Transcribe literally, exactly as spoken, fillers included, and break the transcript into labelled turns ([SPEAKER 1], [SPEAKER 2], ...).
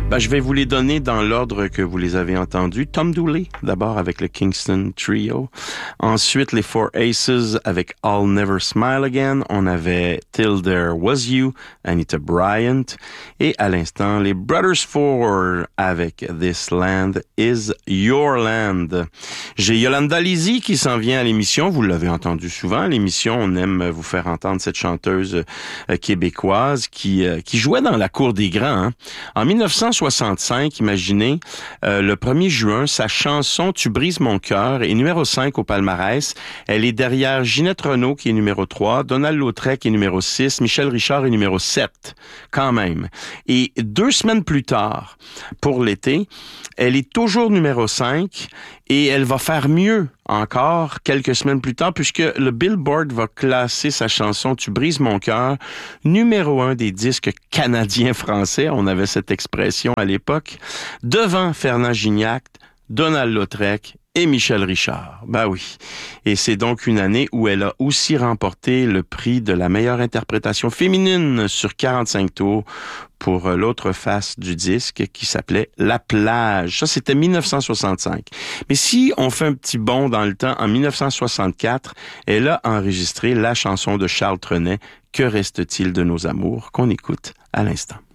[SPEAKER 1] Ben, je vais vous les donner dans l'ordre que vous les avez entendus. Tom Dooley, d'abord avec le Kingston Trio. Ensuite, les Four Aces avec I'll Never Smile Again. On avait Till There Was You, Anita Bryant. Et à l'instant, les Brothers Four avec This Land Is Your Land. J'ai Yolanda Lisi qui s'en vient à l'émission. Vous l'avez entendu souvent. À l'émission, on aime vous faire entendre cette chanteuse euh, québécoise qui, euh, qui jouait dans la cour des grands. Hein. En dix-neuf cent soixante-cinq, imaginez, euh, le premier juin, sa chanson « Tu brises mon cœur » est numéro cinq au palmarès. Elle est derrière Ginette Renault, qui est numéro trois, Donald Lautrec, qui est numéro six, Michel Richard est numéro sept, quand même. Et deux semaines plus tard, pour l'été, elle est toujours numéro cinq et elle va faire mieux encore quelques semaines plus tard puisque le Billboard va classer sa chanson « Tu brises mon cœur » numéro un des disques canadiens-français. On avait cette expression à l'époque. Devant Fernand Gignac, Donald Lautrec et Michel Richard. Ben oui. Et c'est donc une année où elle a aussi remporté le prix de la meilleure interprétation féminine sur quarante-cinq tours pour l'autre face du disque qui s'appelait La Plage. Ça, c'était dix-neuf cent soixante-cinq. Mais si on fait un petit bond dans le temps, en dix-neuf cent soixante-quatre, elle a enregistré la chanson de Charles Trenet, « Que reste-t-il de nos amours » qu'on écoute à l'instant.